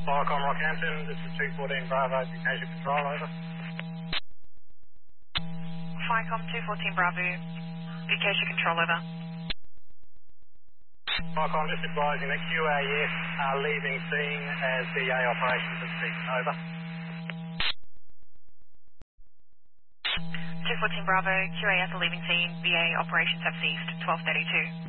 Viacom Rockhampton, this is 214 Bravo, Acacia Control, over. Viacom 214 Bravo, Acacia Control, over. Viacom, just advising that QAS are leaving scene as BA operations have ceased, over. 214 Bravo, QAS are leaving scene, BA operations have ceased, 12:32.